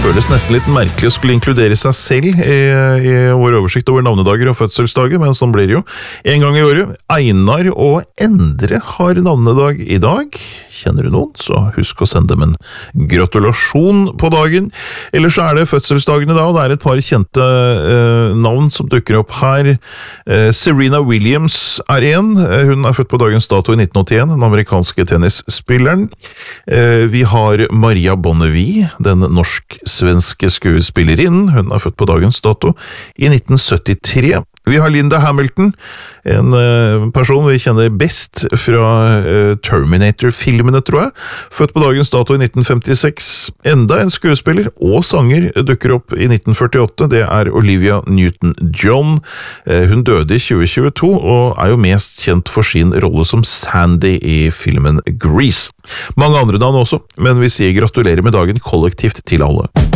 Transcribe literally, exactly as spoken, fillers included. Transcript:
føles nesten litt merkelig å skulle inkludere seg selv i, i vår oversikt over navnedager og fødselsdager, men sånn blir det jo. En gang i året, Einar og Endre har navnedag i dag. Kjenner du noen, så husk å sende dem en gratulasjon på dagen. Ellers er det fødselsdagene da, og det er et par kjente eh, navn som dukker opp her. Eh, Serena Williams er en. Hun er født på dagens dato i nitten åttien, den amerikanske tennisspilleren. Eh, vi har Maria Bonnevie, den norsk-svenske skuespillerinnen. Hun er født på dagens dato i nitten syttitre. Vi har Linda Hamilton, en uh, person vi kjenner best fra uh, Terminator-filmene, tror jeg. Født på dagens dato i nitten femtiseks. Enda en skuespiller og sanger dukker opp i nitten førtiåtte. Det er Olivia Newton-John. Uh, hun døde i tjue tjueto og er jo mest kjent for sin rolle som Sandy i filmen Grease. Mange andre navn også, men vi sier gratulerer med dagen kollektivt til alle.